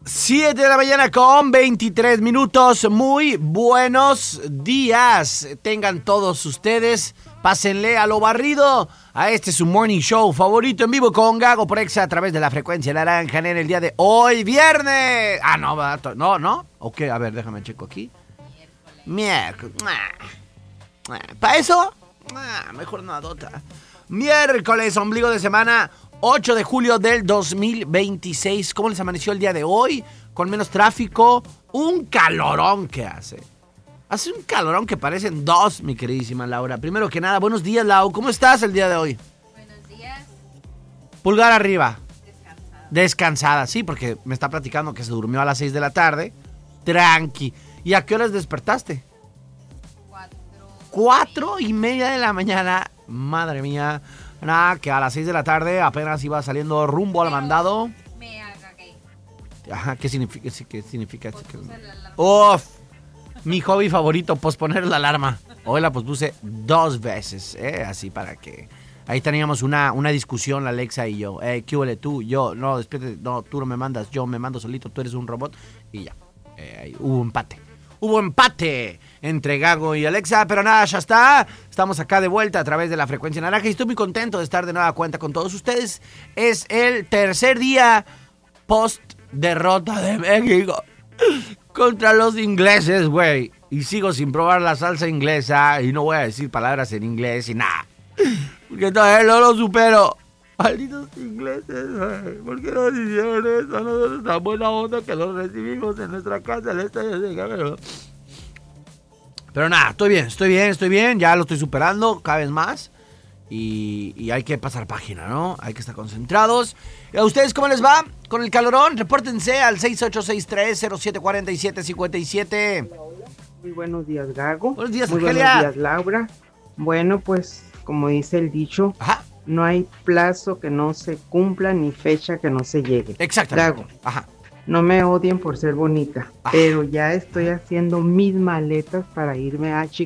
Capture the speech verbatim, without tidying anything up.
siete de la mañana con veintitrés minutos. Muy buenos días. Tengan todos ustedes. Pásenle a lo barrido. A este su morning show favorito en vivo con Gago por Exa a través de la frecuencia naranja en el día de hoy, viernes. Ah, no, no, no. Ok, a ver, déjame checo aquí. Miércoles. Miércoles. ¿Para eso? Mejor nadota. Miércoles, ombligo de semana. ocho de julio del dos mil veintiséis. ¿Cómo les amaneció el día de hoy? Con menos tráfico. Un calorón que hace. Hace un calorón que parecen dos, mi queridísima Laura. Primero que nada, buenos días, Lau. ¿Cómo estás el día de hoy? Buenos días. Pulgar arriba. Descansada. Descansada, sí, porque me está platicando que se durmió a las seis de la tarde. Tranqui. ¿Y a qué horas despertaste? Cuatro. Cuatro y media de la mañana. Madre mía. Nada, que a las seis de la tarde apenas iba saliendo rumbo al mandado. Me agagué. Ajá, ¿qué significa? ¿Qué significa? Pospuse la alarma. Uf, mi hobby favorito, posponer la alarma. Hoy la pospuse dos veces, ¿eh? Así para que... Ahí teníamos una, una discusión, la Alexa y yo. Eh, ¿Qué huele tú? Yo, no, despídete, no, tú no me mandas, yo me mando solito, tú eres un robot. Y ya, eh, ahí hubo empate. Hubo empate entre Gago y Alexa, pero nada, ya está. Estamos acá de vuelta a través de la frecuencia naranja y estoy muy contento de estar de nueva cuenta con todos ustedes. Es el tercer día post derrota de México contra los ingleses, güey. Y sigo sin probar la salsa inglesa y no voy a decir palabras en inglés y nada. Porque todavía no lo supero. Malditos ingleses, güey. ¿Por qué nos hicieron eso? Nosotros tan buena onda que los recibimos en nuestra casa, el estadio de Gago. Pero nada, estoy bien, estoy bien, estoy bien. Ya lo estoy superando cada vez más. Y, y hay que pasar página, ¿no? Hay que estar concentrados. ¿A ustedes cómo les va con el calorón? Repórtense al seis ocho seis tres cero siete cuatro siete cinco siete. Muy buenos días, Gago. Buenos días, Muy Argelia. buenos días, Laura. Bueno, pues, como dice el dicho, Ajá, no hay plazo que no se cumpla ni fecha que no se llegue. exactamente. Gago, Ajá. no me odien por ser bonita, Ah. pero ya estoy haciendo mis maletas para irme a Chicago.